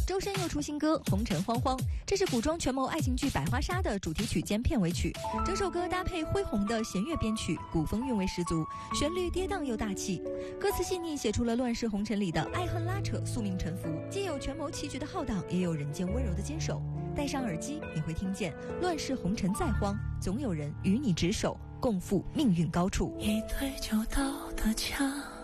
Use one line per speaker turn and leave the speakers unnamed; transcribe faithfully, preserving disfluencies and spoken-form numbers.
周深又出新歌《红尘慌慌》，这是古装权谋爱情剧《百花杀》的主题曲兼片尾曲。整首歌搭配恢宏的弦乐编曲，古风韵味十足，旋律跌宕又大气。歌词细腻，写出了乱世红尘里的爱恨拉扯、宿命沉浮，既有权谋棋局的浩荡，也有人间温柔的坚守。戴上耳机，你会听见乱世红尘再慌，总有人与你执手，共赴命运高处。
一对就到的墙。